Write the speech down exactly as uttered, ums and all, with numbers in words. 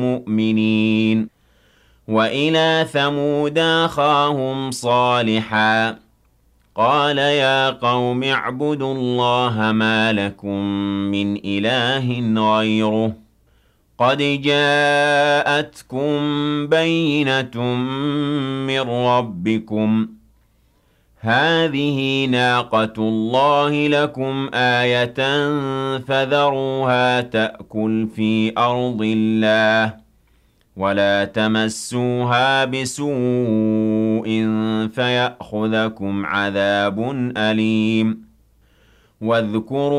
مُؤْمِنِينَ وَإِلَىٰ ثَمُودَ أَخَاهُمْ صَالِحًا قَالَ يَا قَوْمِ اعْبُدُوا اللَّهَ مَا لَكُم مِّنْ إِلَٰهٍ غَيْرُهُ قَدْ جَاءَتْكُم بَيِّنَةٌ مِّن رَّبِّكُمْ ۖ هَٰذِهِ نَاقَةُ اللَّهِ لَكُمْ آيَةً فَذَرُوهَا تَأْكُلْ فِي أَرْضِ اللَّهِ وَلَا تَمَسُّوهَا بِسُوءٍ فَيَأْخُذَكُمْ عَذَابٌ أَلِيمٌ واذكروا